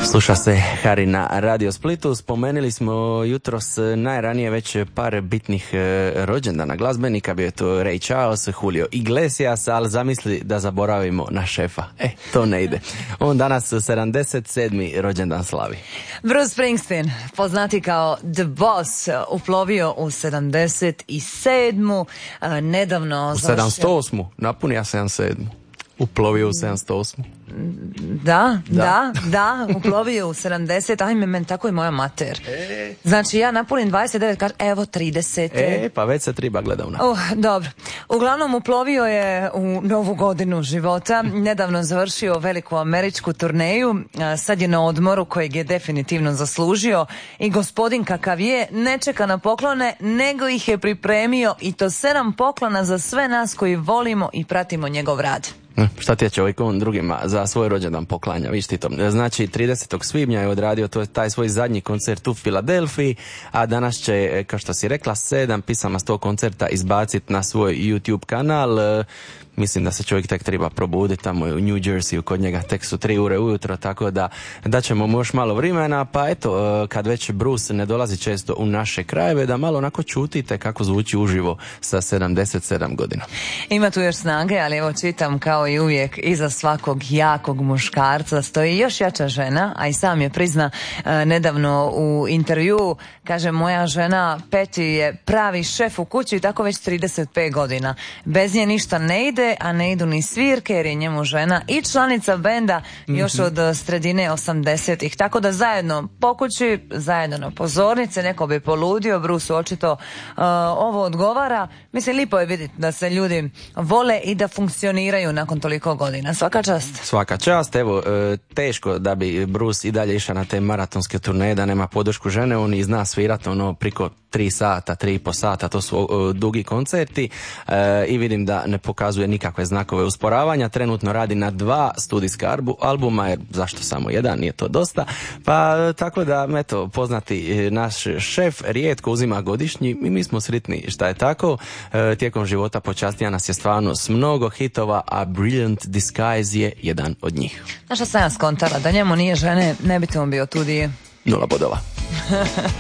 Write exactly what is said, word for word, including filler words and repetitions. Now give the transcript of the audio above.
Sluša se Hari na Radio Splitu. Spomenuli smo jutros najranije već par bitnih rođendana glazbenika, bio je to Ray Charles, Julio Iglesias, ali zamisli da zaboravimo na šefa. E, to ne ide. On danas sedamdeset sedmi rođendan slavi. Bruce Springsteen, poznati kao The Boss, uplovio u sedamdeset sedmu. Nedavno u sedamsto osmu, napunija sedamdeset sedmu. Uplovio u sedamsto osmu. Da, da, da, da, uplovio u sedamdeset, ajme, men, tako je moja mater. E. Znači, ja napunim dvadeset devet, kažem, evo trideset. E, pa već se triba gleda u nas. Uh, dobro. Uglavnom, uplovio je u novu godinu života, nedavno završio veliku američku turneju, sad je na odmoru kojeg je definitivno zaslužio i gospodin kakav je, ne čeka na poklone, nego ih je pripremio i to sedam poklona za sve nas koji volimo i pratimo njegov rad. Šta ti je čovjek on drugima za svoj rođendan poklanja, viš ti to. Znači, tridesetog svibnja je odradio to, taj svoj zadnji koncert u Filadelfiji, a danas će, kao što si rekla, sedam pisama s tog koncerta izbaciti na svoj YouTube kanal. Mislim da se čovjek tek treba probuditi tamo u New Jerseyu, kod njega tek su tri ure ujutro, tako da da ćemo mu još malo vremena, pa eto, kad već Bruce ne dolazi često u naše krajeve, da malo onako čutite kako zvuči uživo sa sedamdeset sedam godina. Ima tu još snage, ali evo čitam kao i uvijek, iza svakog jakog muškarca stoji još jača žena, a i sam je prizna e, nedavno u intervju, kaže, moja žena Peti je pravi šef u kući i tako već trideset pet godina. Bez nje ništa ne ide, a ne idu ni svirke jer je njemu žena i članica benda još od sredine osamdesetih. Tako da zajedno po kući, zajedno na pozornice, neko bi poludio, Bruce očito uh, ovo odgovara. Mislim, lipo je vidjeti da se ljudi vole i da funkcioniraju nakon toliko godina. Svaka čast. Svaka čast, evo, teško da bi Bruce i dalje išao na te maratonske turneje, da nema podršku žene, on i zna svirati ono priko tri sata, tri i po sata, to su uh, dugi koncerti uh, i vidim da ne pokazuje nikakve znakove usporavanja. Trenutno radi na dva studijska albuma, jer zašto samo jedan, nije to dosta. Pa tako da, eto, poznati naš šef rijetko uzima godišnji i mi smo sretni šta je tako. Uh, tijekom života počastija nas je stvarno s mnogo hitova, a Brilliant Disguise je jedan od njih. Znaš šta sam ja skontala, da njemu nije žene, ne bi to on bio tu di je. Nula bodova.